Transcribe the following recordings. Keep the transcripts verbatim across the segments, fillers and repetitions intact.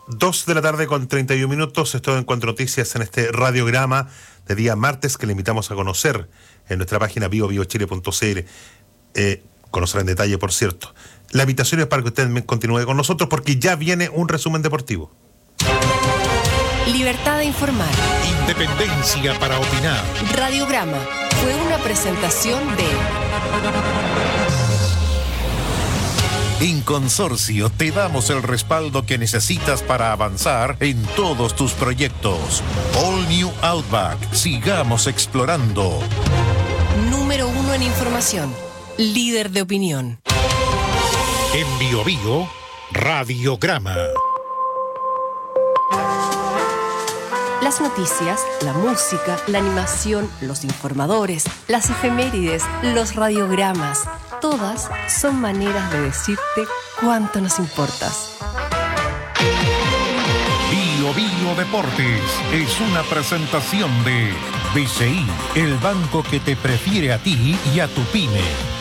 Dos de la tarde con treinta y un minutos. Estoy en Cuatro Noticias en este radiograma de día martes que le invitamos a conocer en nuestra página bio bio chile punto c l. Eh, conocer en detalle, por cierto. La invitación es para que usted continúe con nosotros porque ya viene un resumen deportivo. Libertad de informar. Independencia para opinar. Radiograma fue una presentación de... En Consorcio te damos el respaldo que necesitas para avanzar en todos tus proyectos. All New Outback. Sigamos explorando. Número uno en información. Líder de opinión. En Bio Bio, Radiograma. Las noticias, la música, la animación, los informadores, las efemérides, los radiogramas, todas son maneras de decirte cuánto nos importas. Bio Bio Deportes es una presentación de B C I, el banco que te prefiere a ti y a tu pyme.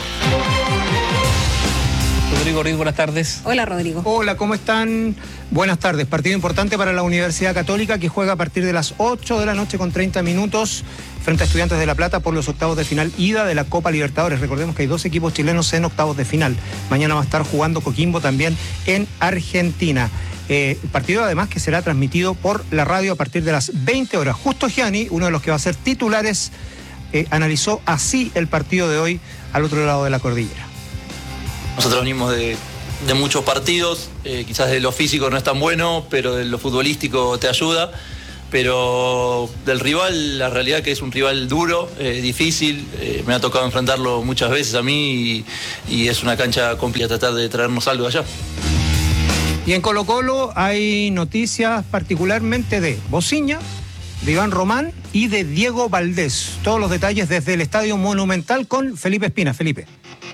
Rodrigo Ruiz, buenas tardes. Hola, Rodrigo. Hola, ¿cómo están? Buenas tardes. Partido importante para la Universidad Católica que juega a partir de las ocho de la noche con treinta minutos frente a Estudiantes de La Plata por los octavos de final ida de la Copa Libertadores. Recordemos que hay dos equipos chilenos en octavos de final. Mañana va a estar jugando Coquimbo también en Argentina. Eh, partido además que será transmitido por la radio a partir de las veinte horas. Justo Gianni, uno de los que va a ser titulares, eh, analizó así el partido de hoy al otro lado de la cordillera. Nosotros venimos de, de muchos partidos, eh, quizás de lo físico no es tan bueno, pero de lo futbolístico te ayuda. Pero del rival, la realidad que es un rival duro, eh, difícil, eh, me ha tocado enfrentarlo muchas veces a mí y, y es una cancha complicada tratar de traernos algo allá. Y en Colo Colo hay noticias particularmente de Bociña, de Iván Román y de Diego Valdés. Todos los detalles desde el Estadio Monumental con Felipe Espina. Felipe.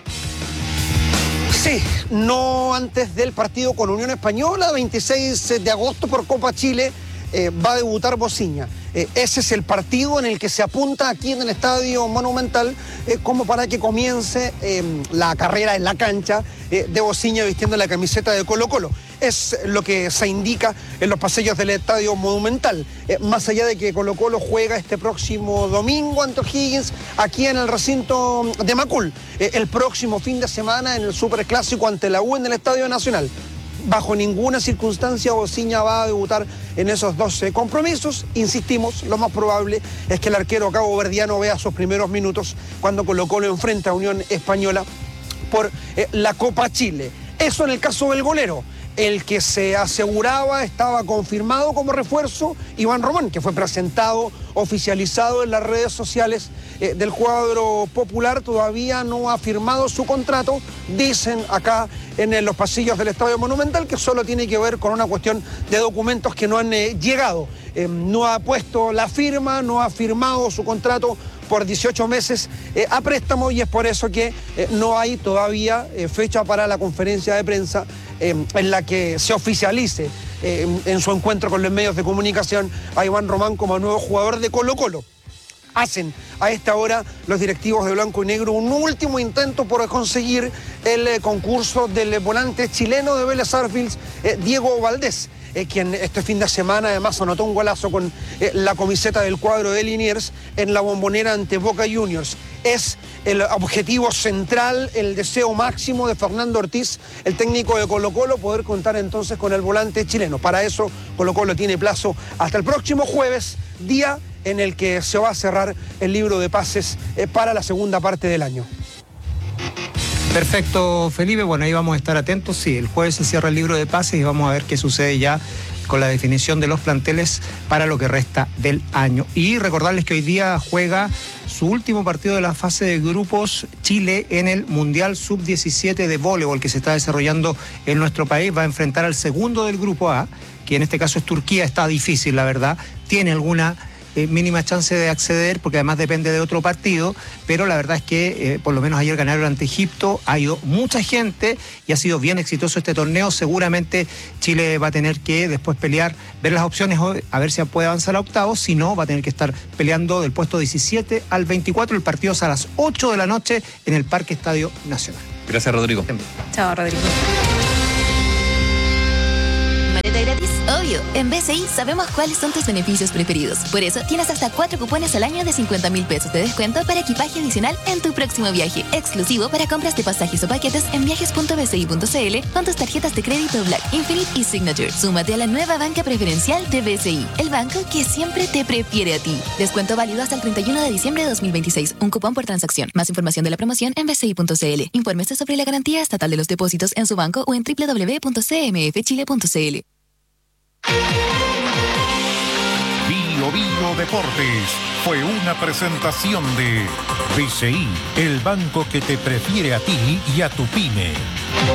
Sí, no antes del partido con Unión Española, veintiséis de agosto por Copa Chile, eh, va a debutar Bociña. Eh, ese es el partido en el que se apunta aquí en el Estadio Monumental eh, como para que comience eh, la carrera en la cancha eh, de Bociña vistiendo la camiseta de Colo Colo. Es lo que se indica en los pasillos del Estadio Monumental. Eh, más allá de que Colo Colo juega este próximo domingo ante O'Higgins aquí en el recinto de Macul. Eh, el próximo fin de semana en el Superclásico ante la U en el Estadio Nacional. Bajo ninguna circunstancia Bociña va a debutar en esos doce compromisos. Insistimos, lo más probable es que el arquero caboverdiano vea sus primeros minutos cuando Colo Colo enfrenta a Unión Española por eh, la Copa Chile. Eso en el caso del golero. El que se aseguraba estaba confirmado como refuerzo, Iván Román, que fue presentado, oficializado en las redes sociales eh, del cuadro popular, todavía no ha firmado su contrato. Dicen acá en, en los pasillos del Estadio Monumental que solo tiene que ver con una cuestión de documentos que no han eh, llegado. Eh, no ha puesto la firma, no ha firmado su contrato por dieciocho meses eh, a préstamo y es por eso que eh, no hay todavía eh, fecha para la conferencia de prensa eh, en la que se oficialice eh, en su encuentro con los medios de comunicación a Iván Román como nuevo jugador de Colo Colo. Hacen a esta hora los directivos de Blanco y Negro un último intento por conseguir el eh, concurso del volante chileno de Vélez Sarsfield, eh, Diego Valdés. Eh, quien este fin de semana además anotó un golazo con eh, la camiseta del cuadro de Liniers en la Bombonera ante Boca Juniors. Es el objetivo central, el deseo máximo de Fernando Ortiz, el técnico de Colo Colo, poder contar entonces con el volante chileno. Para eso Colo Colo tiene plazo hasta el próximo jueves, día en el que se va a cerrar el libro de pases eh, para la segunda parte del año. Perfecto, Felipe. Bueno, ahí vamos a estar atentos. Sí, el jueves se cierra el libro de pases y vamos a ver qué sucede ya con la definición de los planteles para lo que resta del año. Y recordarles que hoy día juega su último partido de la fase de grupos Chile en el Mundial sub diecisiete de voleibol que se está desarrollando en nuestro país. Va a enfrentar al segundo del grupo A, que en este caso es Turquía. Está difícil, la verdad. Tiene alguna Eh, mínima chance de acceder porque además depende de otro partido, pero la verdad es que eh, por lo menos ayer ganaron ante Egipto, ha ido mucha gente y ha sido bien exitoso este torneo. Seguramente Chile va a tener que después pelear, ver las opciones a ver si puede avanzar a octavos, si no va a tener que estar peleando del puesto diecisiete al veinticuatro. El partido es a las ocho de la noche en el Parque Estadio Nacional. Gracias, Rodrigo. Chao, Rodrigo. maleta gratis? Obvio, en B C I sabemos cuáles son tus beneficios preferidos. Por eso tienes hasta cuatro cupones al año de cincuenta mil pesos de descuento para equipaje adicional en tu próximo viaje. Exclusivo para compras de pasajes o paquetes en viajes punto b c i punto c l con tus tarjetas de crédito Black, Infinite y Signature. Súmate a la nueva banca preferencial de B C I, el banco que siempre te prefiere a ti. Descuento válido hasta el treinta y uno de diciembre de dos mil veintiséis. Un cupón por transacción. Más información de la promoción en b c i punto c l. Infórmese sobre la garantía estatal de los depósitos en su banco o en w w w punto c m f chile punto c l. Bio Bio Deportes fue una presentación de B C I, el banco que te prefiere a ti y a tu pyme.